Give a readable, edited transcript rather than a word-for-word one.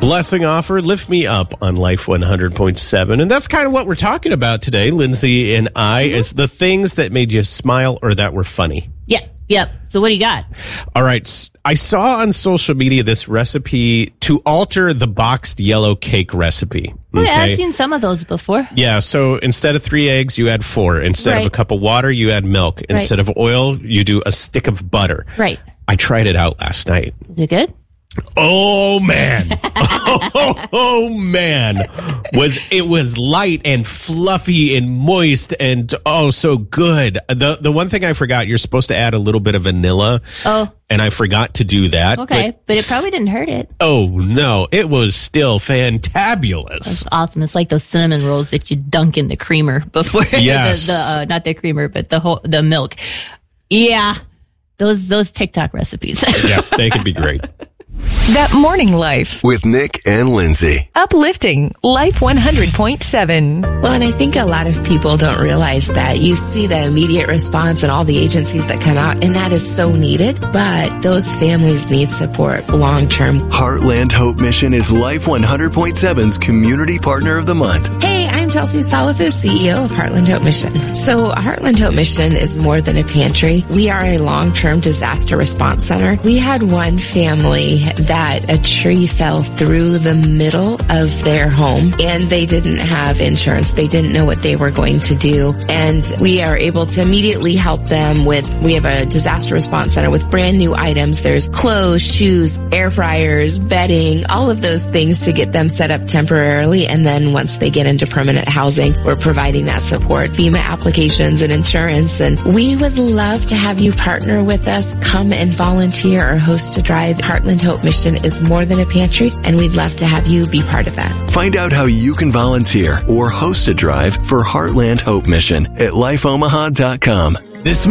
Blessing offer, lift me up on Life 100.7. And that's kind of what we're talking about today, Lindsay and I, is the things that made you smile or that were funny. Yep. So what do you got? All right. I saw on social media this recipe to alter the boxed yellow cake recipe. Oh, yeah, I've seen some of those before. Yeah, so instead of 3 eggs, you add 4. Instead of a cup of water, you add milk. Instead of oil, you do a stick of butter. Right. I tried it out last night. Is it good? Oh man. Oh man. It was light and fluffy and moist and so good. The one thing I forgot, you're supposed to add a little bit of vanilla. Oh. And I forgot to do that. Okay, but it probably didn't hurt it. Oh no, it was still fantabulous. That's awesome. It's like those cinnamon rolls that you dunk in the creamer before yes. not the creamer, but the milk. Yeah. Those TikTok recipes. Yeah, they can be great. That Morning Life with Nick and Lindsay. Uplifting Life 100.7. Well, and I think a lot of people don't realize that. You see the immediate response and all the agencies that come out, and that is so needed. But those families need support long-term. Heartland Hope Mission is Life 100.7's Community Partner of the Month. Hey, I'm Chelsea Salafus, CEO of Heartland Hope Mission. So Heartland Hope Mission is more than a pantry. We are a long-term disaster response center. We had one family that a tree fell through the middle of their home and they didn't have insurance. They didn't know what they were going to do. And we are able to immediately help them we have a disaster response center with brand new items. There's clothes, shoes, air fryers, bedding, all of those things to get them set up temporarily. And then once they get into permanent housing, we're providing that support, FEMA applications and insurance. And we would love to have you partner with us. Come and volunteer or host a drive. Heartland Hope Mission is more than a pantry, and we'd love to have you be part of that. Find out how you can volunteer or host a drive for Heartland Hope Mission at lifeomaha.com. This